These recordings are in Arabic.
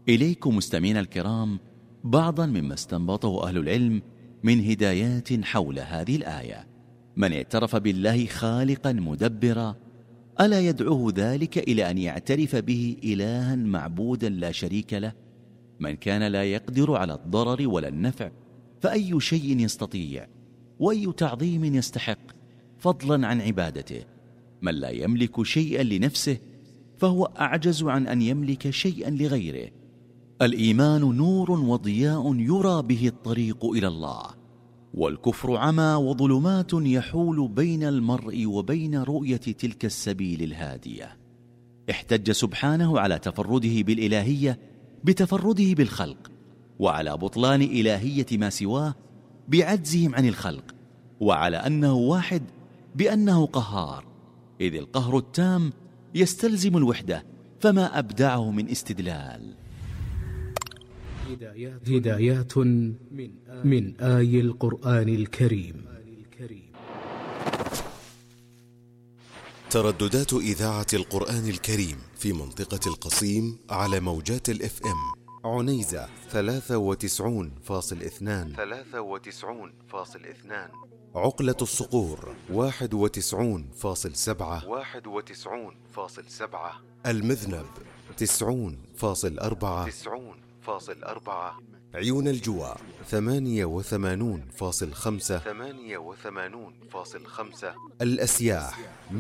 إليكم مستمعينا الكرام بعضا مما استنبطه أهل العلم من هدايات حول هذه الآية. من اعترف بالله خالقا مدبرا ألا يدعوه ذلك إلى أن يعترف به إلها معبودا لا شريك له؟ من كان لا يقدر على الضرر ولا النفع فأي شيء يستطيع وأي تعظيم يستحق فضلا عن عبادته؟ من لا يملك شيئا لنفسه فهو أعجز عن أن يملك شيئا لغيره. الإيمان نور وضياء يرى به الطريق إلى الله، والكفر عمى وظلمات يحول بين المرء وبين رؤية تلك السبيل الهادية. احتج سبحانه على تفرده بالإلهية بتفرده بالخلق، وعلى بطلان إلهية ما سواه بعجزهم عن الخلق، وعلى أنه واحد بأنه قهار، إذ القهر التام يستلزم الوحدة، فما أبدعه من استدلال. هدايات من آي القرآن الكريم. ترددات إذاعة القرآن الكريم في منطقة القصيم على موجات الإف إم: عنيزة 93.2، عقلة الصقور 91.7، المذنب 90.4، عيون الجوى 88.5، الأسياح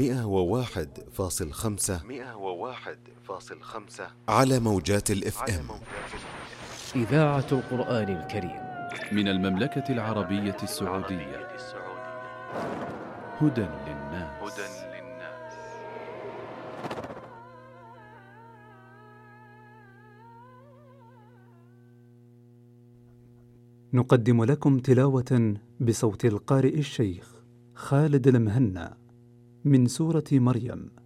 101.5 على موجات الإف إم. إذاعة القرآن الكريم من المملكة العربية السعودية. هدى للناس. نقدم لكم تلاوة بصوت القارئ الشيخ خالد المهنا من سورة مريم